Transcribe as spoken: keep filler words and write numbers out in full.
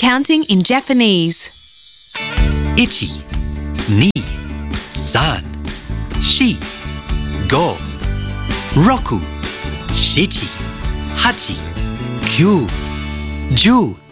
Counting in Japanese. Ichi, ni, san, shi, go, roku, shichi, hachi, kyu, ju.